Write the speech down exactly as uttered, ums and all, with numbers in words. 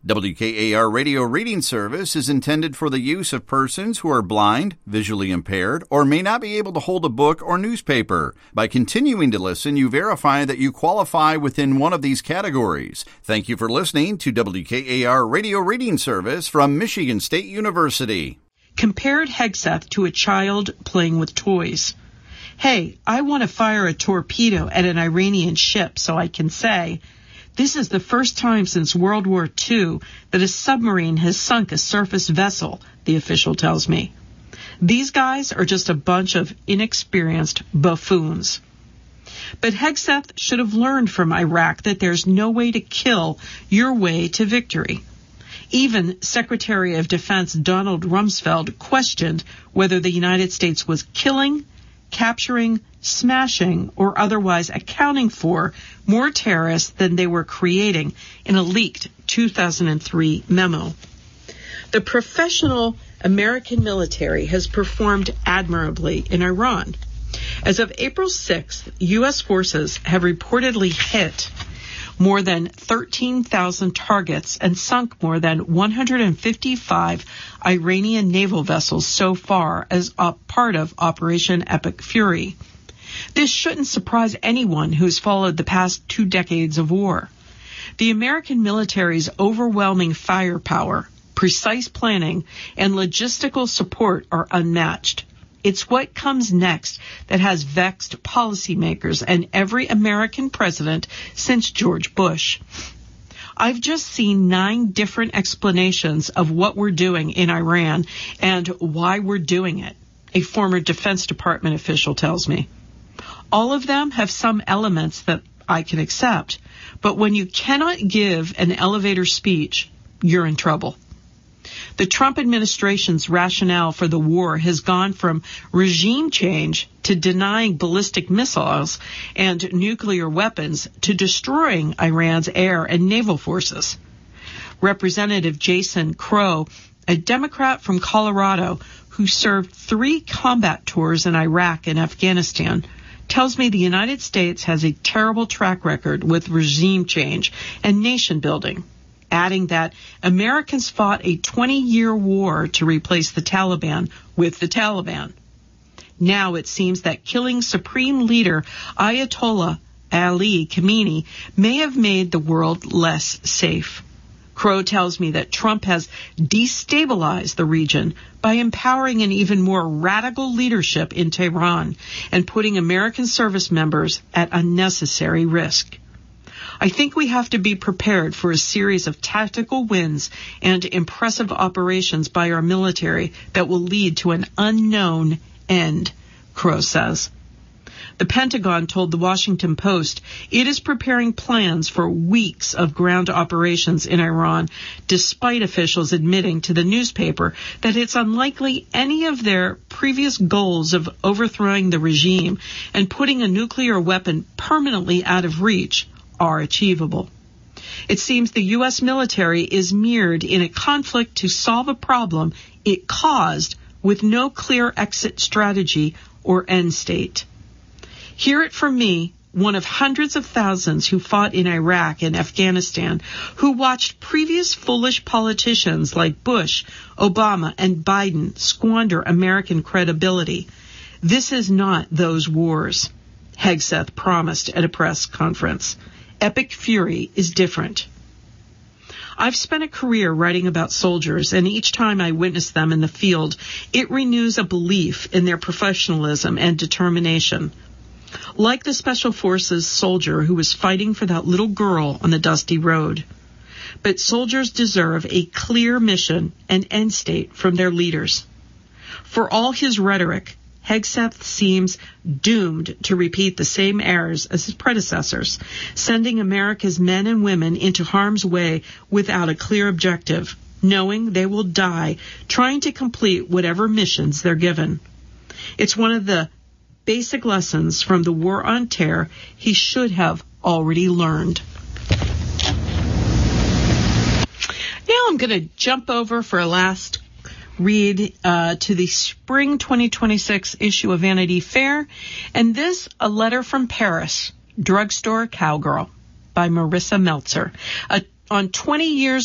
W K A R Radio Reading Service is intended for the use of persons who are blind, visually impaired, or may not be able to hold a book or newspaper. By continuing to listen, you verify that you qualify within one of these categories. Thank you for listening to W K A R Radio Reading Service from Michigan State University. Compared Hegseth to a child playing with toys. Hey, I want to fire a torpedo at an Iranian ship so I can say, this is the first time since World War Two that a submarine has sunk a surface vessel, the official tells me. These guys are just a bunch of inexperienced buffoons. But Hegseth should have learned from Iraq that there's no way to kill your way to victory. Even Secretary of Defense Donald Rumsfeld questioned whether the United States was killing, capturing, smashing, or otherwise accounting for more terrorists than they were creating in a leaked two thousand three memo. The professional American military has performed admirably in Iran. As of April sixth, U S forces have reportedly hit more than thirteen thousand targets and sunk more than one hundred fifty-five Iranian naval vessels so far as a part of Operation Epic Fury. This shouldn't surprise anyone who's followed the past two decades of war. The American military's overwhelming firepower, precise planning, and logistical support are unmatched. It's what comes next that has vexed policymakers and every American president since George Bush. I've just seen nine different explanations of what we're doing in Iran and why we're doing it, a former Defense Department official tells me. All of them have some elements that I can accept, but when you cannot give an elevator speech, you're in trouble. The Trump administration's rationale for the war has gone from regime change to denying ballistic missiles and nuclear weapons to destroying Iran's air and naval forces. Representative Jason Crow, a Democrat from Colorado who served three combat tours in Iraq and Afghanistan, tells me the United States has a terrible track record with regime change and nation building, adding that Americans fought a twenty-year war to replace the Taliban with the Taliban. Now it seems that killing Supreme Leader Ayatollah Ali Khamenei may have made the world less safe. Crow tells me that Trump has destabilized the region by empowering an even more radical leadership in Tehran and putting American service members at unnecessary risk. I think we have to be prepared for a series of tactical wins and impressive operations by our military that will lead to an unknown end, Crow says. The Pentagon told the Washington Post it is preparing plans for weeks of ground operations in Iran, despite officials admitting to the newspaper that it's unlikely any of their previous goals of overthrowing the regime and putting a nuclear weapon permanently out of reach are achievable. It seems the U S military is mired in a conflict to solve a problem it caused with no clear exit strategy or end state. Hear it from me, one of hundreds of thousands who fought in Iraq and Afghanistan, who watched previous foolish politicians like Bush, Obama, and Biden squander American credibility. This is not those wars, Hegseth promised at a press conference. Epic Fury is different. I've spent a career writing about soldiers, and each time I witness them in the field, it renews a belief in their professionalism and determination. Like the Special Forces soldier who was fighting for that little girl on the dusty road. But soldiers deserve a clear mission and end state from their leaders. For all his rhetoric, Hegseth seems doomed to repeat the same errors as his predecessors, sending America's men and women into harm's way without a clear objective, knowing they will die trying to complete whatever missions they're given. It's one of the basic lessons from the War on Terror he should have already learned. Now I'm going to jump over for a last read uh, to the spring twenty twenty-six issue of Vanity Fair, and this, A Letter from Paris, Drugstore Cowgirl, by Marissa Meltzer. Uh, on twenty years